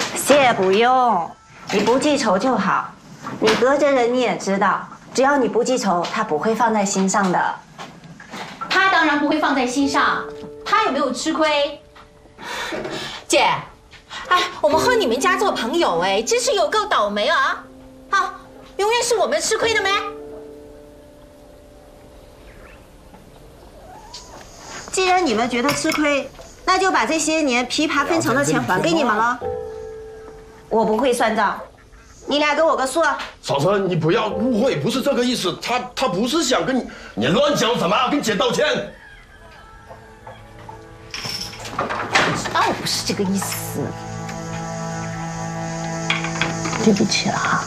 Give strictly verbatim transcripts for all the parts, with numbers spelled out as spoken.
谢不用，你不记仇就好。你哥这人你也知道，只要你不记仇，他不会放在心上的。 他当然不会放在心上，他有没有吃亏？姐，哎，我们和你们家做朋友，哎，真是有够倒霉啊！啊，永远是我们吃亏的咩？ 既然你们觉得吃亏，那就把这些年琵琶分成的钱还给你们了。我不会算账，你俩给我个数。 嫂子，你不要误会，不是这个意思。他他不是想跟你，你乱讲什么？跟姐道歉。 知道我不是这个意思，对不起了哈。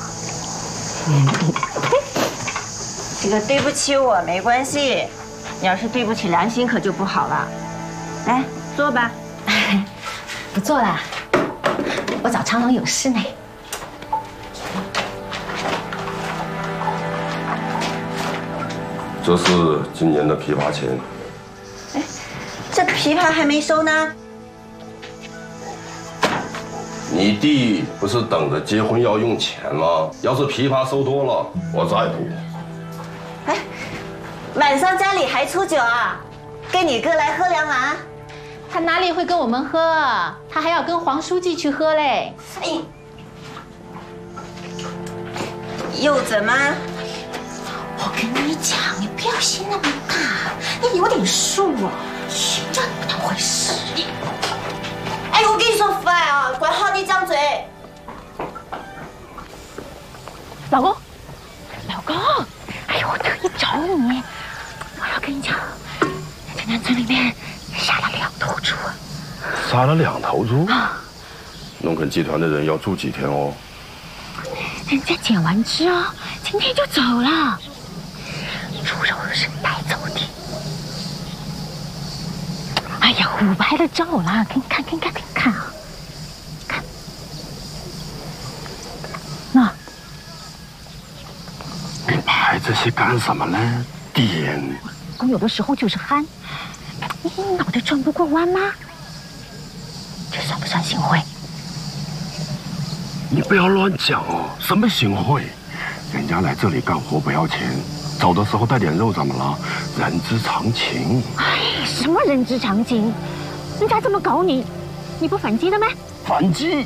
这个对不起我没关系，要是对不起良心可就不好了。来坐吧。 不做了，我找长龙有事呢。 这是今年的琵琶钱。 哎，这琵琶还没收呢。 你弟不是等着结婚要用钱吗？要是琵琶收多了，我再补。 哎，晚上家里还出酒啊？跟你哥来喝两碗。 他哪里会跟我们喝？他还要跟黄书记去喝嘞。 哎，又怎么？ 我跟你讲，你不要心那么大，你有点数啊，这不当回事。 哎，我跟你说，福爱啊，管好你张嘴。 老公，老公，哎呦，我特意找你，我要跟你讲，在南村里面杀了两头猪。 杀了两头猪？啊！农垦集团的人要住几天哦？ 人家捡完肢哦，今天就走了。猪肉是带走的。哎呀，我拍了照了，给你看，给你看，给你看啊！看，那拍这些干什么呢？点。 公有的时候就是憨，你脑袋转不过弯吗？这算不算行贿？ 你不要乱讲哦！什么行贿？人家来这里干活不要钱，走的时候带点肉怎么了？人之常情。 哎，什么人之常情？人家这么搞你，你不反击的吗？ 反击？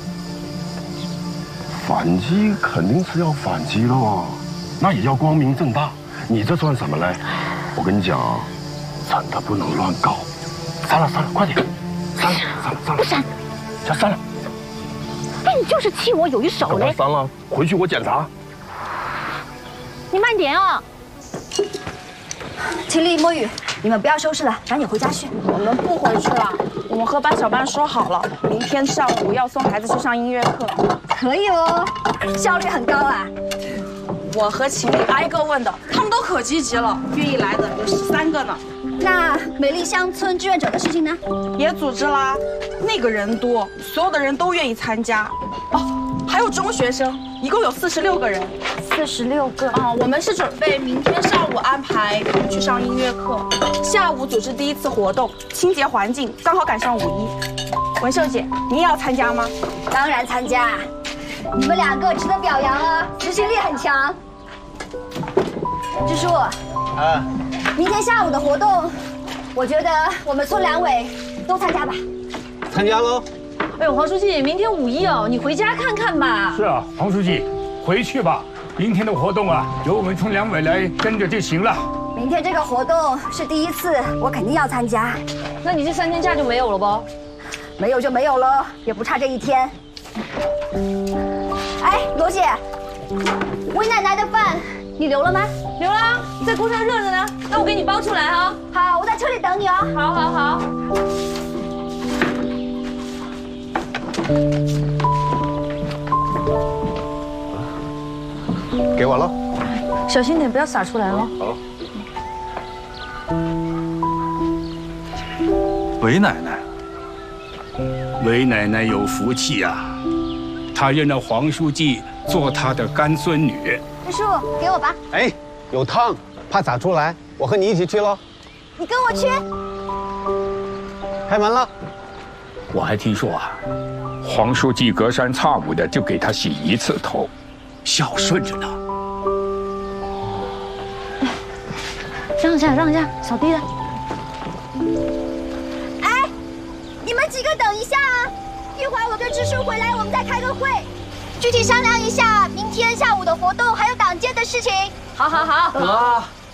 反击肯定是要反击的哦，那也要光明正大。你这算什么嘞？我跟你讲啊，真的不能乱搞。删了删了，快点！删了删了删了！ 不删， 就删了。 哎，你就是气我有一手嘞！ 删了，回去我检查。 你慢点哦。 秦丽、摸雨，你们不要收拾了，赶紧回家去。 我们不回去了，我们和班小班说好了，明天上午要送孩子去上音乐课。 可以哦，效率很高啊。 我和秦丽挨个问的，他们都可积极了，愿意来的有十三个呢。 那美丽乡村志愿者的事情呢？ 也组织啦，那个人多，所有的人都愿意参加。哦，还有中学生，一共有四十六个人。 四十六个啊！我们是准备明天上午安排他们去上音乐课，下午组织第一次活动，清洁环境，刚好赶上五一。文秀姐，你也要参加吗？ 当然参加，你们两个值得表扬啊，执行力很强。支书，啊，明天下午的活动，我觉得我们村两委都参加吧。 参加喽！ 哎呦，黄书记，明天五一哦，你回家看看吧。 是啊，黄书记，回去吧。明天的活动啊，由我们村两委来跟着就行了。 明天这个活动是第一次，我肯定要参加。 那你这三天假就没有了不？ 没有就没有了，也不差这一天。哎，罗姐，魏奶奶的饭你留了吗？ 留了，在锅上热着呢。那我给你包出来啊。 好，我在车里等你哦。 好，好，好。 给我了， 小心点，不要洒出来哦。 好。韦奶奶， 韦奶奶有福气呀、啊，她认了黄书记做她的干孙女。 支书，给我吧。 哎，有汤，怕洒出来，我和你一起去喽。 你跟我去。 开门了。 我还听说啊，黄书记隔三差五的就给他洗一次头，孝顺着呢。 让一下，让一下，扫地的。 哎，你们几个等一下啊！一会儿我跟支书回来，我们再开个会，具体商量一下明天下午的活动还有党建的事情。 好好好。 得。